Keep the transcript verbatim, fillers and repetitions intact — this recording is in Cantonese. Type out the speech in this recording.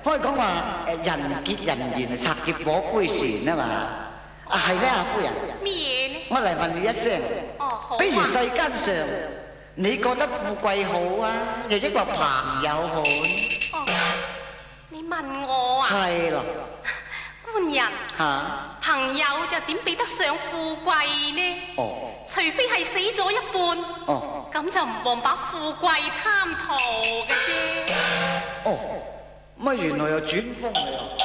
可以講話誒人結人緣，拆劫火杯船啊嘛。啊係咧，阿夫人。 咩嘢呢？ 我嚟問你一聲。 哦，好啊。 比如世間上，你覺得富貴好啊，又抑或朋友好？ 哦，你問我啊？ 係咯。 官人。 嚇。 朋友就點比得上富貴呢？ 哦。 除非係死咗一半。 哦。 咁就唔枉把富貴貪圖嘅啫。 哦。乜原來又轉風嚟啊！